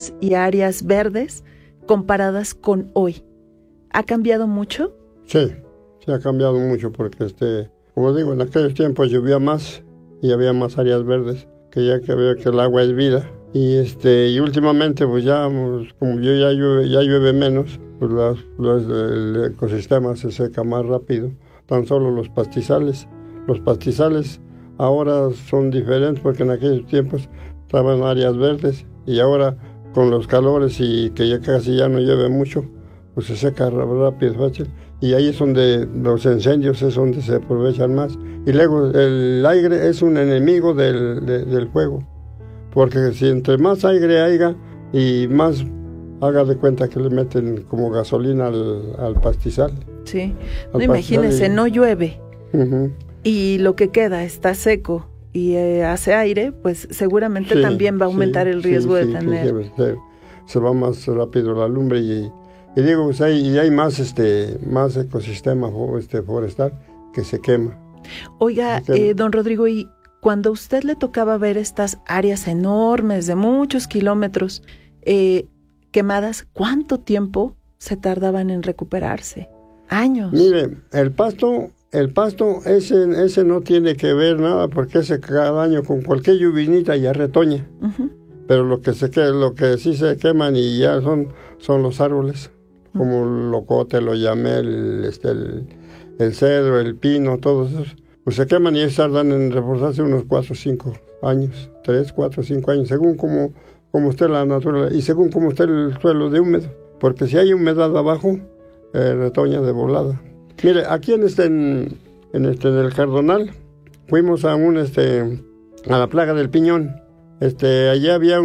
zonas y áreas verdes comparadas con hoy. ¿Ha cambiado mucho? Sí ha cambiado mucho porque, como digo, en aquellos tiempos llovía más y había más áreas verdes, que ya que veo que el agua es vida. Y últimamente, pues ya, como ya llueve menos, pues el ecosistema se seca más rápido. Tan solo los pastizales. Los pastizales ahora son diferentes porque en aquellos tiempos estaban áreas verdes y ahora con los calores y que ya casi ya no llueve mucho, pues se seca rápido, fácil. Y ahí es donde los incendios es donde se aprovechan más. Y luego el aire es un enemigo del fuego, porque si entre más aire haya y más haga de cuenta que le meten como gasolina al pastizal. Sí, no, imagínese, no llueve y lo que queda está seco y hace aire, pues seguramente también va a aumentar el riesgo de tener. Se va más rápido la lumbre y digo, pues hay más ecosistema forestal que se quema. Oiga, don Rodrigo, y cuando a usted le tocaba ver estas áreas enormes de muchos kilómetros quemadas, ¿cuánto tiempo se tardaban en recuperarse? Años. Mire, el pasto ese no tiene que ver nada porque ese cada año con cualquier lluvinita ya retoña. Pero lo que sí se queman y ya son los árboles, como el locote, el oyamel, el cedro, el pino, todos esos. Pues se queman y tardan en reforzarse unos 4 o 5 años, 3, 4, 5 años, según como esté la naturaleza y según como esté el suelo de húmedo. Porque si hay humedad abajo, retoña de volada. Mire, aquí en el Cardonal, fuimos a la plaga del Piñón. Allá había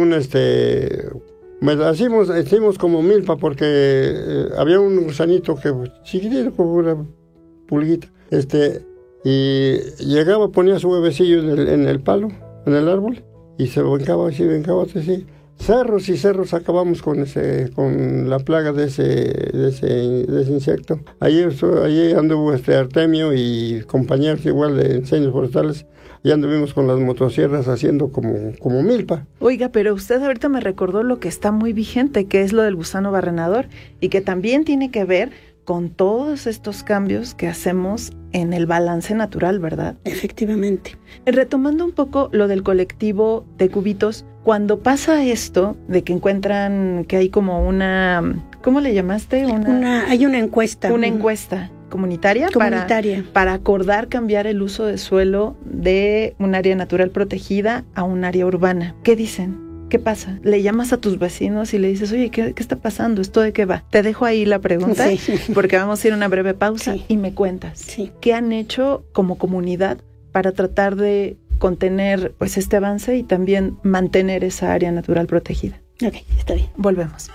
hicimos como milpa porque había un gusanito que chiquitito como una pulguita. Y llegaba, ponía su huevecillo en el palo, en el árbol, y se brincaba así. Cerros y cerros acabamos con la plaga de ese insecto. Allí anduvo Artemio y compañeros igual de incendios forestales. Y anduvimos con las motosierras haciendo como milpa. Oiga, pero usted ahorita me recordó lo que está muy vigente, que es lo del gusano barrenador, y que también tiene que ver con todos estos cambios que hacemos en el balance natural, ¿verdad? Efectivamente. Retomando un poco lo del colectivo de cubitos, cuando pasa esto de que encuentran que hay como una, ¿cómo le llamaste? Hay una encuesta. Una encuesta comunitaria. Para acordar cambiar el uso de suelo de un área natural protegida a un área urbana. ¿Qué dicen? ¿Qué pasa? Le llamas a tus vecinos y le dices, oye, ¿qué está pasando? ¿Esto de qué va? Te dejo ahí la pregunta, porque vamos a ir a una breve pausa y me cuentas. ¿Qué han hecho como comunidad para tratar de contener pues este avance y también mantener esa área natural protegida? Ok, está bien. Volvemos.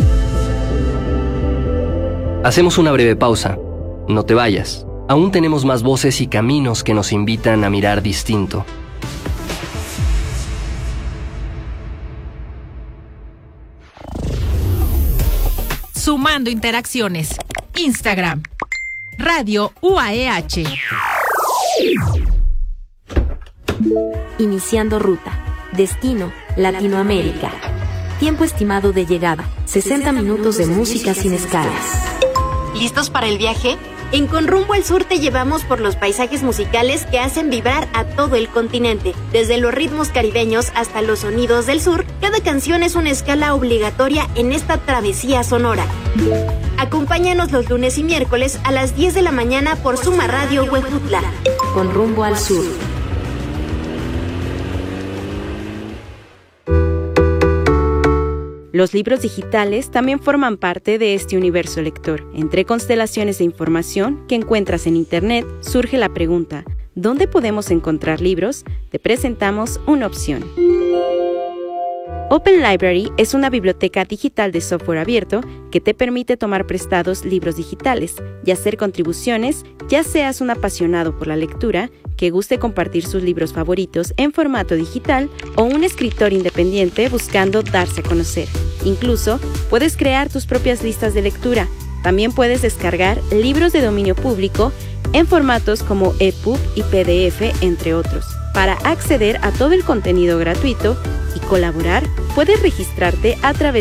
Hacemos una breve pausa. No te vayas. Aún tenemos más voces y caminos que nos invitan a mirar distinto. Sumando interacciones. Instagram. Radio UAEH. Iniciando ruta. Destino, Latinoamérica. Tiempo estimado de llegada, 60 minutos de música sin escalas. ¿Listos para el viaje? En Con Rumbo al Sur te llevamos por los paisajes musicales que hacen vibrar a todo el continente. Desde los ritmos caribeños hasta los sonidos del sur, cada canción es una escala obligatoria en esta travesía sonora. Acompáñanos los lunes y miércoles a las 10 de la mañana por Suma Radio Huejutla. Con Rumbo al Sur. Los libros digitales también forman parte de este universo lector. Entre constelaciones de información que encuentras en Internet, surge la pregunta, ¿dónde podemos encontrar libros? Te presentamos una opción. Open Library es una biblioteca digital de software abierto que te permite tomar prestados libros digitales y hacer contribuciones, ya seas un apasionado por la lectura, que guste compartir sus libros favoritos en formato digital o un escritor independiente buscando darse a conocer. Incluso puedes crear tus propias listas de lectura. También puedes descargar libros de dominio público en formatos como EPUB y PDF, entre otros. Para acceder a todo el contenido gratuito y colaborar, puedes registrarte a través